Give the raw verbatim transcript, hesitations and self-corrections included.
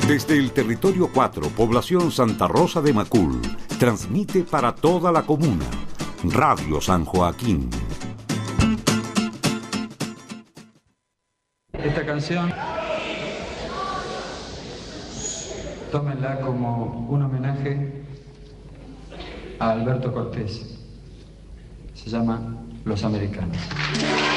Desde el territorio cuatro, población Santa Rosa de Macul, transmite para toda la comuna Radio San Joaquín. Esta canción, tómenla como un homenaje a Alberto Cortés. Se llama Los Americanos.